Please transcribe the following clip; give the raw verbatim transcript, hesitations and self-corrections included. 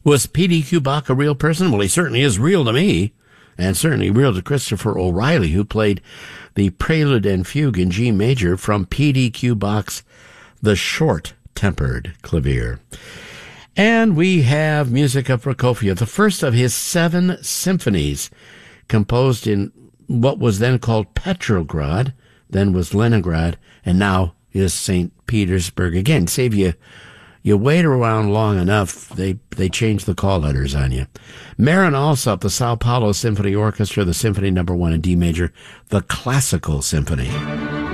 Was P D Q Bach a real person? Well, he certainly is real to me, and certainly real to Christopher O'Reilly, who played the Prelude and Fugue in G major from P D Q Bach's The Short-Tempered Clavier. And we have music of Prokofiev, the first of his seven symphonies, composed in what was then called Petrograd, then was Leningrad, and now is Saint Petersburg. Again, save you You wait around long enough, they they change the call letters on you. Marin Alsop, the Sao Paulo Symphony Orchestra, the Symphony Number One in D major, the Classical Symphony.